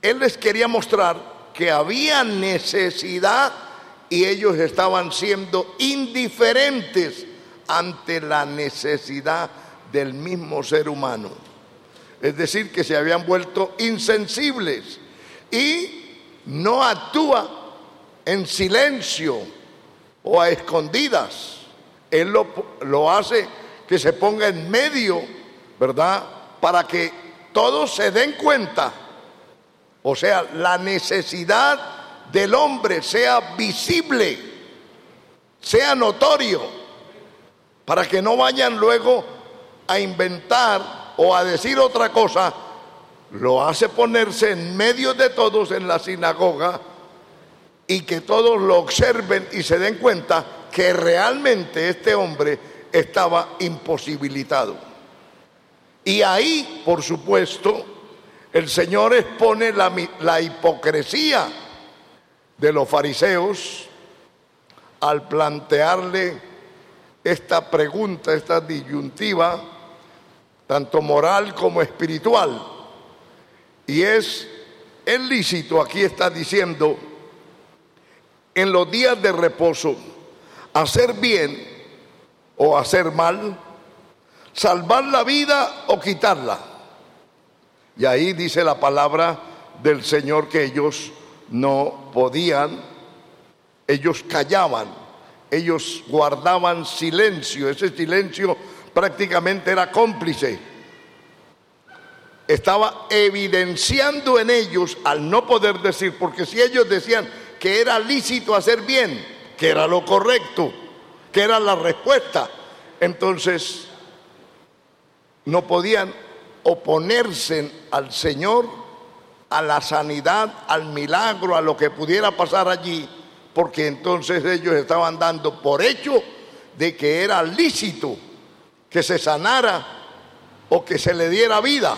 Él les quería mostrar que había necesidad y ellos estaban siendo indiferentes ante la necesidad del mismo ser humano. Es decir, que se habían vuelto insensibles y no actúa en silencio o a escondidas. Él lo hace que se ponga en medio, ¿verdad? Para que todos se den cuenta. O sea, la necesidad del hombre sea visible, sea notorio, para que no vayan luego a inventar o a decir otra cosa. Lo hace ponerse en medio de todos en la sinagoga y que todos lo observen y se den cuenta que realmente este hombre estaba imposibilitado. Y ahí, por supuesto, el Señor expone la hipocresía de los fariseos al plantearle esta pregunta, esta disyuntiva, tanto moral como espiritual. Y es lícito, aquí está diciendo, en los días de reposo, hacer bien o hacer mal, salvar la vida o quitarla. Y ahí dice la palabra del Señor que ellos no podían, ellos callaban, ellos guardaban silencio. Ese silencio prácticamente era cómplice. Estaba evidenciando en ellos al no poder decir, porque si ellos decían que era lícito hacer bien, que era lo correcto, que era la respuesta, entonces no podían oponerse al Señor, a la sanidad, al milagro, a lo que pudiera pasar allí, porque entonces ellos estaban dando por hecho de que era lícito que se sanara o que se le diera vida.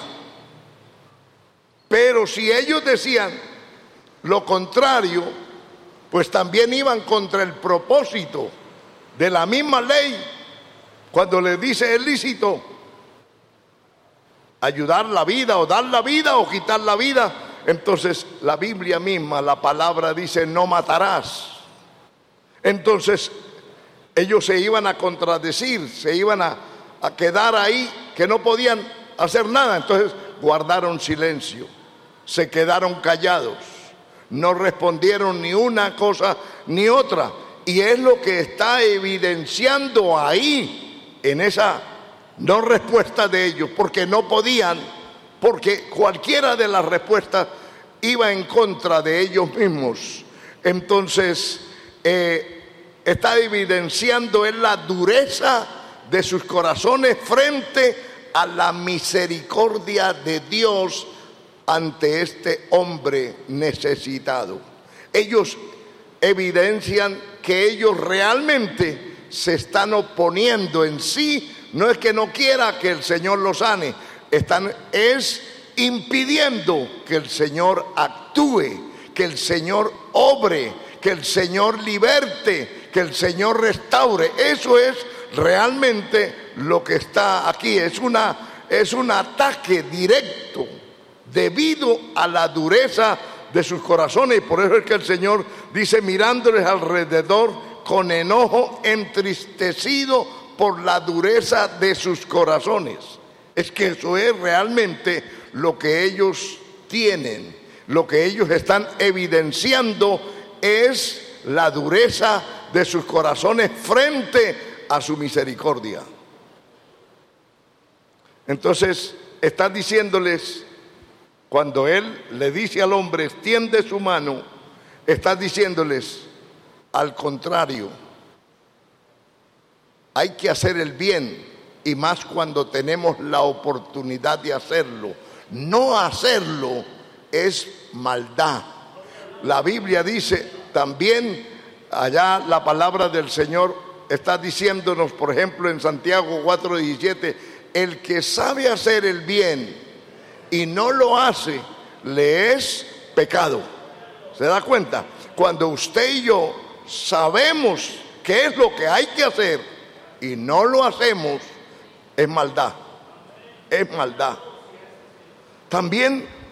Pero si ellos decían lo contrario, pues también iban contra el propósito de la misma ley. Cuando les dice es lícito ayudar la vida o dar la vida o quitar la vida, entonces la Biblia misma, la palabra dice no matarás. Entonces ellos se iban a contradecir, se iban a quedar ahí que no podían hacer nada. Entonces guardaron silencio, se quedaron callados, no respondieron ni una cosa ni otra. Y es lo que está evidenciando ahí en esa no respuesta de ellos, porque no podían, porque cualquiera de las respuestas iba en contra de ellos mismos. Entonces está evidenciando en la dureza de sus corazones frente a la misericordia de Dios ante este hombre necesitado. Ellos evidencian que ellos realmente se están oponiendo en sí. No es que no quiera que el Señor lo sane, es impidiendo que el Señor actúe, que el Señor obre, que el Señor liberte, que el Señor restaure. Eso es realmente lo que está aquí. Es un ataque directo debido a la dureza de sus corazones. Y por eso es que el Señor dice, mirándoles alrededor con enojo, entristecido por la dureza de sus corazones. Es que eso es realmente lo que ellos tienen, lo que ellos están evidenciando es la dureza de sus corazones frente a su misericordia. Entonces está diciéndoles, cuando Él le dice al hombre extiende su mano, está diciéndoles al contrario, hay que hacer el bien, y más cuando tenemos la oportunidad de hacerlo. No hacerlo es maldad. La Biblia dice también, allá la palabra del Señor está diciéndonos, por ejemplo, en Santiago 4:17, el que sabe hacer el bien y no lo hace, le es pecado. ¿Se da cuenta? Cuando usted y yo sabemos qué es lo que hay que hacer y no lo hacemos, es maldad. Es maldad. También